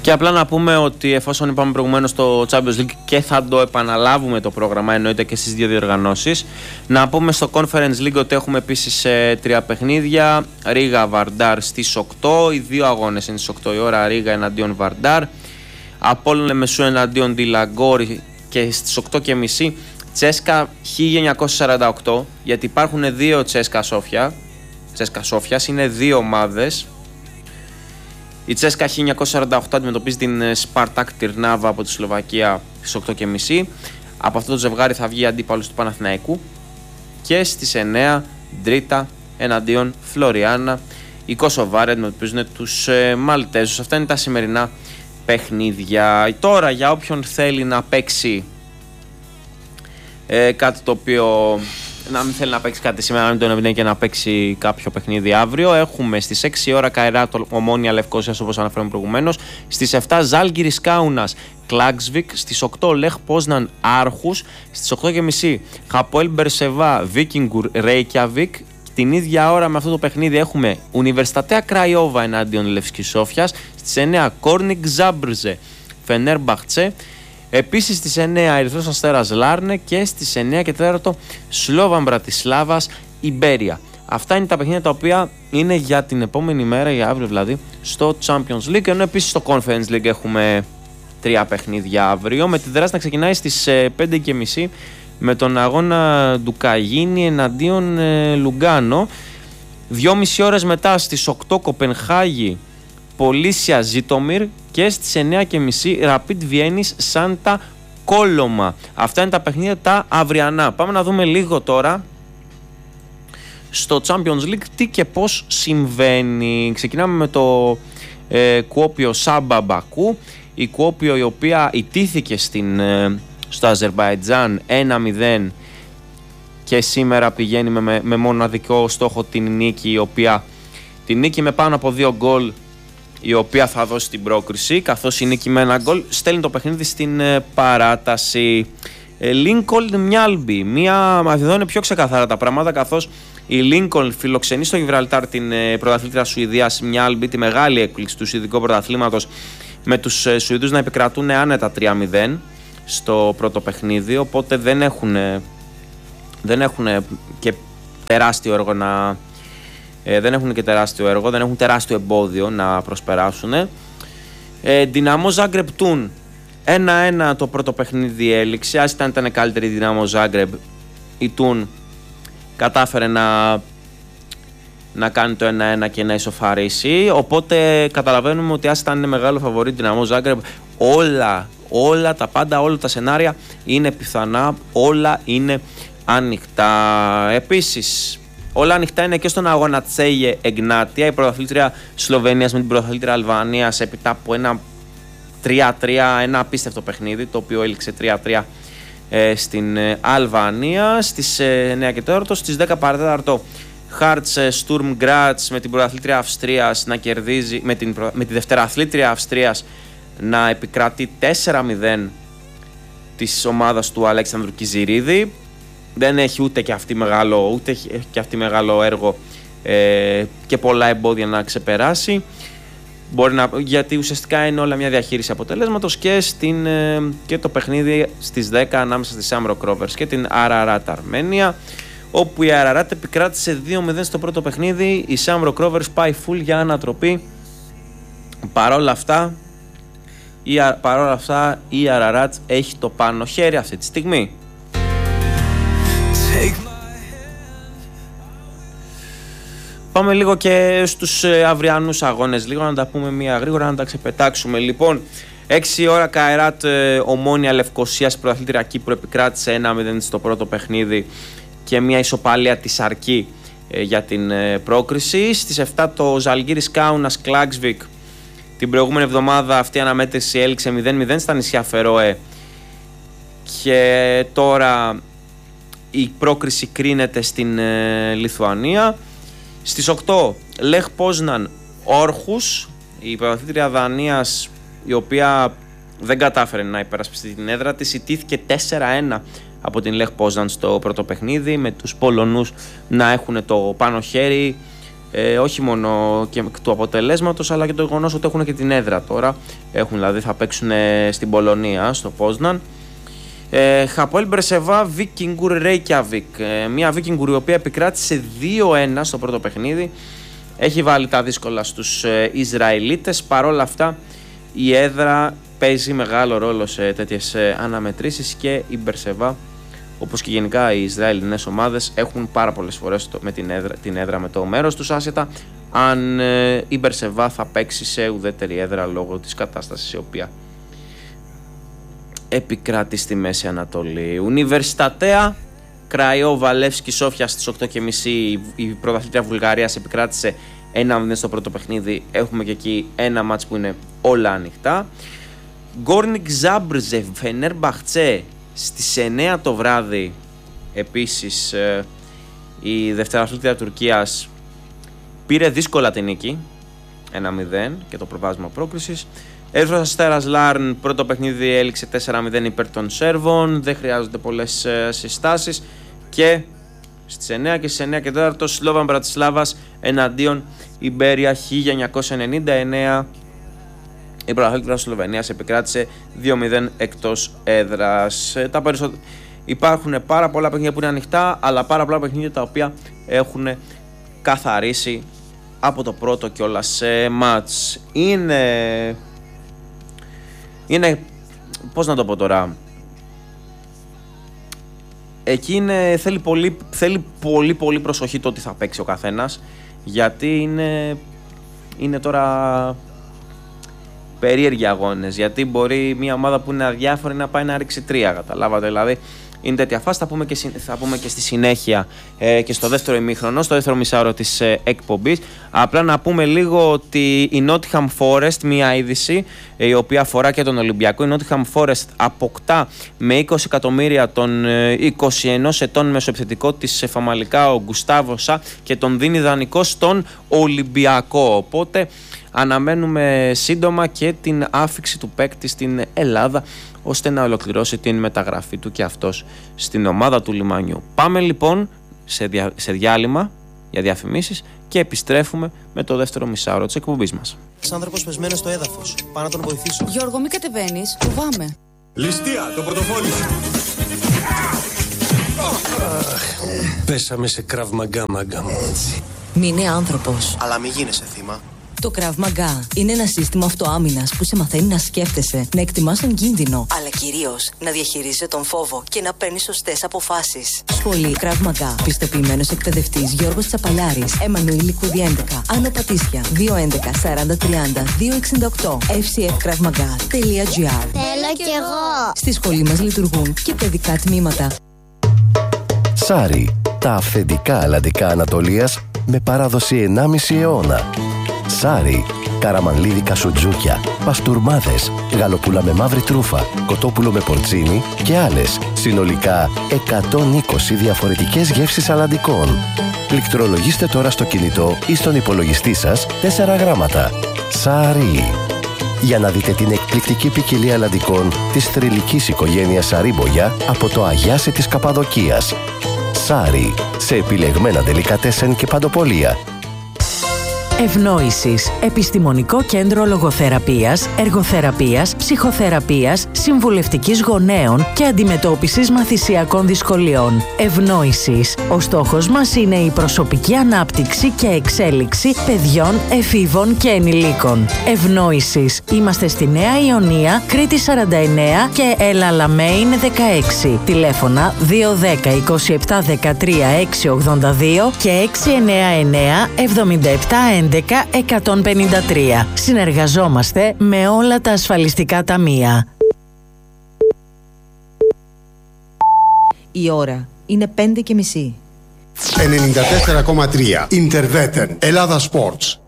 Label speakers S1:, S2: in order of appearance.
S1: Και απλά να πούμε ότι εφόσον είπαμε προηγουμένως στο Champions League και θα το επαναλάβουμε το πρόγραμμα, εννοείται και στις δύο διοργανώσεις, να πούμε στο Conference League ότι έχουμε επίσης 3 παιχνίδια. Ρίγα Βαρντάρ στις 8, οι δύο αγώνες είναι στις 8 η ώρα, Ρίγα εναντίον Βαρντάρ, Απόλλων Λεμεσού εναντίον Ντιλαγκόρη και στις 8.30 Τσέσκα 1948, γιατί υπάρχουν δύο Τσέσκα Σόφιας, είναι δύο ομάδες. Η Τσέσκα 1948 αντιμετωπίζει την Σπαρτάκ Τυρνάβα από τη Σλοβακία στις 8.30. Από αυτό το ζευγάρι θα βγει αντίπαλος του Παναθηναϊκού. Και στις 9 Ντρίτα εναντίον Φλωριάννα. Οι Κωσοβάροι αντιμετωπίζουν τους Μαλτέζους. Αυτά είναι τα σημερινά παιχνίδια. Τώρα για όποιον θέλει να παίξει κάτι το οποίο να μην θέλει να παίξει κάτι σήμερα, να μην τον εμπνέει και να παίξει κάποιο παιχνίδι αύριο, έχουμε στις 6 ώρα Καϊράτ Ομόνια Λευκώσιας όπως αναφέραμε προηγουμένως, στις 7 Ζάλγκιρις Κάουνας Κλάξβικ, στις 8 Λεχ Πόσναν Άρχους, στις 8.30 Χαποέλ Μπερσεβά Βίκινγκουρ Ρέικιαβικ. Την ίδια ώρα με αυτό το παιχνίδι έχουμε Ουνιβερστατέα Κραϊόβα εναντίον Λευσκής Σόφιας, στις 9 Κόρνικ Ζάμπρζε Φενέρμπαχτσε. Επίσης στις 9 Ερυθρός Αστέρας Λάρνε και στις 9 και 4 Σλόβαν Μπρατισλάβας Ιμπέρια. Αυτά είναι τα παιχνίδια τα οποία είναι για την επόμενη μέρα, για αύριο δηλαδή, στο Champions League. Ενώ επίσης στο Conference League έχουμε 3 παιχνίδια αύριο, με τη δράση να ξεκινάει στις 5.30 με τον αγώνα Ντουκαγίνη εναντίον Λουγκάνο. 2,5 ώρες μετά στις 8 Κοπενχάγη Πολίσια Ζίτομιρ και στις 9.30 Rapid Βιέννης Σάντα Κόλομα. Αυτά είναι τα παιχνίδια τα αυριανά. Πάμε να δούμε λίγο τώρα στο Champions League τι και πώς συμβαίνει. Ξεκινάμε με το Κουόπιο Σάμπα Μπακού. Η Κουόπιο η οποία ιτήθηκε στο Αζερμπαϊτζάν 1-0 και σήμερα πηγαίνει με μοναδικό στόχο την νίκη, την νίκη με πάνω από 2 γκολ, η οποία θα δώσει την πρόκριση, καθώς η νίκη με 1 γκολ στέλνει το παιχνίδι στην παράταση. Λίνκολν Μιάλμπι, εδώ είναι πιο ξεκαθαρά τα πράγματα, καθώς η Λίνκολν φιλοξενεί στο Γιβραλτάρ την πρωταθλήτρια Σουηδίας Μιάλμπι, τη μεγάλη έκπληξη του Σουηδικού πρωταθλήματος, με τους Σουηδούς να επικρατούν άνετα 3-0 στο πρώτο παιχνίδι, οπότε δεν έχουν και τεράστιο έργο δεν έχουν τεράστιο εμπόδιο να προσπεράσουν. Δυναμό Ζάγκρεπ Τούν 1-1 το πρώτο παιχνίδι έληξε. Ας ήταν καλύτερη η Δυναμό Ζάγκρεπ, η Τούν κατάφερε να κάνει το 1-1 και να ισοφαρίσει. Οπότε καταλαβαίνουμε ότι ας ήταν μεγάλο φαβορί η Δυναμό Ζάγκρεπ, όλα τα πάντα, όλα τα σενάρια είναι πιθανά, όλα είναι ανοιχτά. Επίσης, όλα ανοιχτά είναι και στον αγώνα Τσέγε Εγνάτια, η πρωταθλήτρια Σλοβενίας με την πρωταθλήτρια Αλβανίας, έπειτα από ένα 3-3, ένα απίστευτο παιχνίδι το οποίο έληξε 3-3 στην Αλβανία. Στις 9 και 4, στις 10 παρατέταρτο Χάρτς Στουρμ Γκράτς με την πρωταθλήτρια Αυστρίας να κερδίζει, με τη δευτεραθλήτρια Αυστρίας να επικρατεί 4-0 της ομάδας του Αλέξανδρου Κιζηρίδη. Δεν έχει ούτε και αυτή μεγάλο έργο και πολλά εμπόδια να ξεπεράσει. Γιατί ουσιαστικά είναι όλα μια διαχείριση αποτελέσματος και το παιχνίδι στις 10 ανάμεσα στη Σάμρο Κρόβερς και την Αραράτ Αρμένια, όπου η Αραράτ επικράτησε 2-0 στο πρώτο παιχνίδι. Η Σάμρο Κρόβερς πάει full για ανατροπή. Παρόλα αυτά η Αραράτ έχει το πάνω χέρι αυτή τη στιγμή. Πάμε λίγο και στους αυριανούς αγώνες, λίγο να τα πούμε μία γρήγορα, να τα ξεπετάξουμε. Λοιπόν, 6 ώρα Καϊράτ Ομόνια Λευκωσίας, πρωταθλήτρια Κύπρου, επικράτησε 1-0 στο πρώτο παιχνίδι και μία ισοπαλία της αρκεί για την πρόκριση. Στις 7 το Ζαλγκίρις Κάουνας Κλάξβικ. Την προηγούμενη εβδομάδα αυτή η αναμέτρηση έληξε 0-0 στα νησιά Φερόε και τώρα η πρόκριση κρίνεται στην Λιθουανία. Στις 8 Λεχ Πόσναν Όρχους, η πρωταθλήτρια Δανίας, η οποία δεν κατάφερε να υπερασπιστεί την έδρα της, ιτήθηκε 4-1 από την Λεχ Πόσναν στο πρώτο παιχνίδι, με τους Πολωνούς να έχουν το πάνω χέρι. όχι μόνο και του αποτελέσματος, αλλά και το γεγονός ότι έχουν και την έδρα τώρα. Δηλαδή θα παίξουν στην Πολωνία, στο Πόσναν. Χαποέλ Μπερσεβά, Βίκινγκουρ Ρέικιαβικ. Μια Βίκινγκουρ η οποία επικράτησε 2-1 στο πρώτο παιχνίδι. Έχει βάλει τα δύσκολα στους Ισραηλίτες. Παρόλα αυτά η έδρα παίζει μεγάλο ρόλο σε τέτοιες αναμετρήσεις και η Μπερσεβά, όπως και γενικά οι Ισραηλινές ομάδες, έχουν πάρα πολλές φορές με την έδρα με το μέρος τους, άσχετα αν η Μπερσεβά θα παίξει σε ουδέτερη έδρα λόγω της κατάστασης η οποία επικράτει στη Μέση Ανατολή. Ουνιβερσιτατέα Κραϊόβα Λεύσκι Σόφια στις 8.30. Η πρωταθλήτρια Βουλγαρίας επικράτησε 1-0 στο πρώτο παιχνίδι. Έχουμε και εκεί ένα μάτς που είναι όλα ανοιχτά. Γκόρνικ Ζάμπρζεβ Φενέρμπαχτσε στις 9 το βράδυ. Επίσης η δευτεραθλήτρια Τουρκίας πήρε δύσκολα την νίκη 1-0 και το προβάδισμα πρόκρισης. Έρθος Αστέρας Λάρν, πρώτο παιχνίδι έληξε 4-0 υπέρ των Σέρβων. Δεν χρειάζονται πολλές συστάσεις. Και στις 9 και στις 9 και 4 Σλόβαν Μπρατισλάβας εναντίον Ιμπέρια 1999. Η πρωταθλήτρια της Σλοβενίας επικράτησε 2-0 εκτός έδρας. Υπάρχουν πάρα πολλά παιχνίδια που είναι ανοιχτά, αλλά πάρα πολλά παιχνίδια τα οποία έχουν καθαρίσει από το πρώτο κιόλας μάτς. Είναι, πώς να το πω τώρα, εκεί θέλει πολύ προσοχή το ότι θα παίξει ο καθένας, γιατί είναι τώρα περίεργοι αγώνες, γιατί μπορεί μια ομάδα που είναι αδιάφορη να πάει να ρίξει 3, καταλάβατε, δηλαδή είναι τέτοια φάση. Θα πούμε και στη συνέχεια και στο δεύτερο ημίχρονο, στο δεύτερο μισάωρο της εκπομπής. Απλά να πούμε λίγο ότι η Nottingham Forest, μια είδηση η οποία αφορά και τον Ολυμπιακό, η Nottingham Forest αποκτά με 20 εκατομμύρια τον 21 ετών μεσοεπιθετικό της Φαμαλικά, ο Γκουστάβο Σα, και τον δίνει δανεικό στον Ολυμπιακό. Οπότε αναμένουμε σύντομα και την άφιξη του παίκτη στην Ελλάδα, ώστε να ολοκληρώσει την μεταγραφή του και αυτός στην ομάδα του Λιμανιού. Πάμε λοιπόν σε διάλειμμα για διαφημίσεις και επιστρέφουμε με το δεύτερο μισάωρο της εκπομπής μας.
S2: Ένας άνθρωπος πεσμένος στο έδαφος. Πάω να τον βοηθήσω.
S3: Γιώργο, μην κατεβαίνεις, φοβάμαι.
S4: Ληστεία, το πορτοφόλι σου.
S5: Πέσαμε σε Krav Maga, μάγκα μου.
S3: Μην είναι άνθρωπος.
S2: Αλλά μην γίνεσαι θύμα.
S3: Το Krav Maga είναι ένα σύστημα αυτοάμυνας που σε μαθαίνει να σκέφτεσαι, να εκτιμάς τον κίνδυνο, αλλά κυρίως να διαχειρίζεσαι τον φόβο και να παίρνεις σωστές αποφάσεις. Σχολή Krav Maga. Πιστοποιημένος εκπαιδευτής Γιώργος Τσαπαλιάρης. Εμμανουήλ Λικούδη 11. Άνω Πατήσια. 211 40 30 268. fcfkravmaga.gr.
S6: Θέλω κι εγώ.
S3: Στη σχολή μας λειτουργούν και παιδικά τμήματα.
S7: Σάρι, τα αυθεντικά αλλαντικά Ανατολίας με παράδοση 1,5 αιώνα. Σάρι, καραμανλίδικα σουτζούκια, παστούρμάδες, γαλοπούλα με μαύρη τρούφα, κοτόπουλο με πορτσίνι και άλλες, συνολικά 120 διαφορετικές γεύσεις αλλαντικών. Πληκτρολογήστε τώρα στο κινητό ή στον υπολογιστή σας 4 γράμματα. Σάρι. Για να δείτε την εκπληκτική ποικιλία αλλαντικών της θρυλικής οικογένειας Σαρίμπογια από το Αγιάσι της Καπαδοκίας. Σάρι, σε επιλεγμένα ντελικατέσεν και παντοπολία.
S8: Ευνόησης. Επιστημονικό κέντρο λογοθεραπείας, εργοθεραπείας, ψυχοθεραπείας, συμβουλευτικής γονέων και αντιμετώπισης μαθησιακών δυσκολιών. Ευνόησης. Ο στόχος μας είναι η προσωπική ανάπτυξη και εξέλιξη παιδιών, εφήβων και ενηλίκων. Ευνόησης. Είμαστε στη Νέα Ιωνία, Κρήτη 49 και Ελαλαμέιν 16. Τηλέφωνα 210 27 13 682 και 699 77 11 153. Συνεργαζόμαστε με όλα τα ασφαλιστικά ταμεία.
S3: Η ώρα είναι 5:30.
S4: 94,3 Interveten Ελλάδα Sports.